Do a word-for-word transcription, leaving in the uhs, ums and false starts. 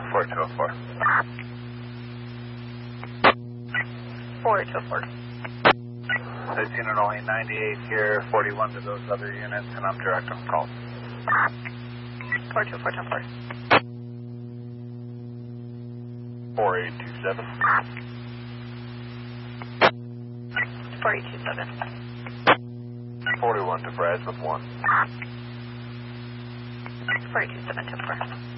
four two oh four. four two oh four. I've seen it only ninety-eight here, forty-one to those other units, and I'm direct on call. four two four two four. four eight two seven. four eight two seven. forty-one to Braz with one. four eight two seven two four.